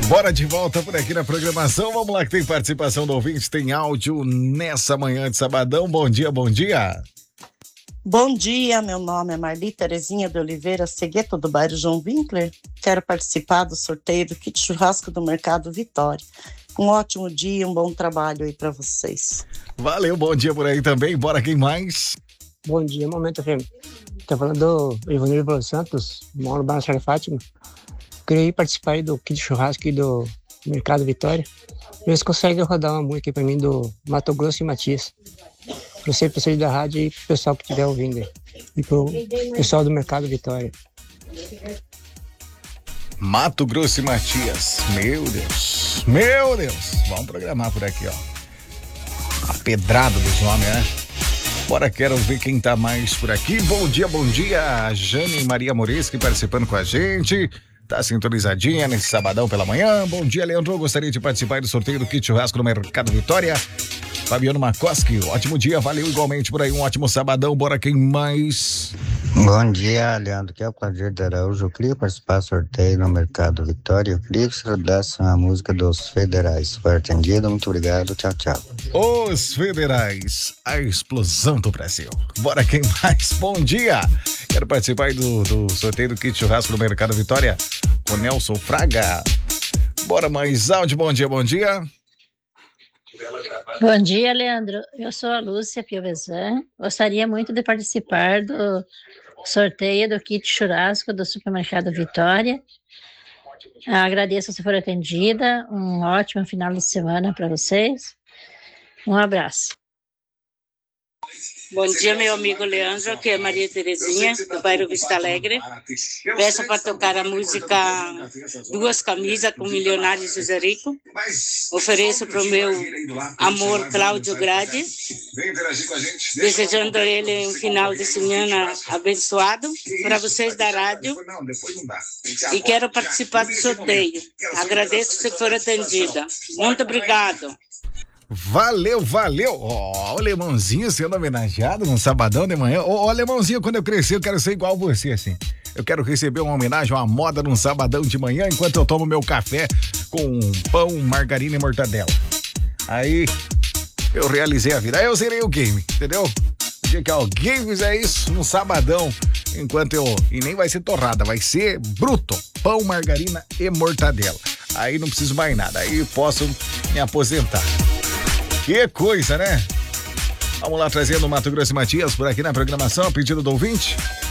Bora de volta por aqui na programação. Vamos lá que tem participação do ouvinte, tem áudio nessa manhã de sabadão. Bom dia, bom dia. Bom dia, meu nome é Marli Terezinha de Oliveira Segueto, do bairro João Winkler. Quero participar do sorteio do kit churrasco do Mercado Vitória. Um ótimo dia, um bom trabalho aí para vocês. Valeu, bom dia por aí também. Bora, quem mais? Bom dia, Momento FM. Tá falando do Ivanildo Santos, moro no bairro Fátima. Queria participar aí do kit churrasco aqui do Mercado Vitória. Ver se consegue rodar uma música para mim do Mato Grosso e Matias. Para você, pessoal da rádio e pro pessoal que estiver ouvindo aí. E pro pessoal do Mercado Vitória. Mato Grosso e Matias. Meu Deus. Meu Deus. Vamos programar por aqui, ó. A pedrada dos homens, né? Bora, quero ver quem tá mais por aqui. Bom dia. A Jane Maria Moreschi participando com a gente. Tá sintonizadinha nesse sabadão pela manhã. Bom dia, Leandro. Gostaria de participar do sorteio do kit churrasco no Mercado Vitória. Fabiano Makoski, ótimo dia, valeu igualmente por aí, um ótimo sabadão. Bora, quem mais? Bom dia, Leandro, que é o Claudir de Araújo. Eu queria participar do sorteio no Mercado Vitória. Eu queria que você rodasse a música dos Federais. Foi atendido, muito obrigado, tchau. Os Federais, a explosão do Brasil. Bora, quem mais? Bom dia, quero participar aí do sorteio do kit churrasco no Mercado Vitória com Nelson Fraga. Bora, mais áudio, bom dia. Bom dia, Leandro. Eu sou a Lúcia Piovesan. Gostaria muito de participar do sorteio do kit churrasco do Supermercado Vitória. Agradeço se for atendida. Um ótimo final de semana para vocês. Um abraço. Bom dia, meu amigo Leandro, aqui é Maria Terezinha, do bairro Vista Alegre. Peço para tocar a música Duas Camisas com Milionário José Rico. Ofereço para o meu amor Cláudio Grade, desejando a ele um final de semana abençoado para vocês da rádio. E quero participar do sorteio. Agradeço se for atendida. Muito obrigado. Valeu. Ó, o Alemãozinho sendo homenageado num sabadão de manhã. Ó, Alemãozinho, quando eu crescer, eu quero ser igual você, assim. Eu quero receber uma homenagem, uma moda num sabadão de manhã, enquanto eu tomo meu café com pão, margarina e mortadela. Aí, eu realizei a vida. Aí eu zerei o game, entendeu? O dia que alguém fizer isso num sabadão, e nem vai ser torrada, vai ser bruto. Pão, margarina e mortadela. Aí não preciso mais nada, aí posso me aposentar. Que coisa, né? Vamos lá, trazendo o Mato Grosso e Matias por aqui na programação, a pedido do ouvinte.